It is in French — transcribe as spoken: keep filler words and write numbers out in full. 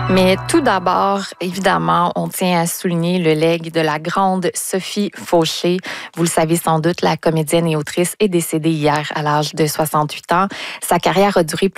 Mais tout d'abord, évidemment, on tient à souligner le legs de la grande Sophie Fauché. Vous le savez sans doute, la comédienne et autrice est décédée hier à l'âge de soixante-huit ans. Sa carrière a duré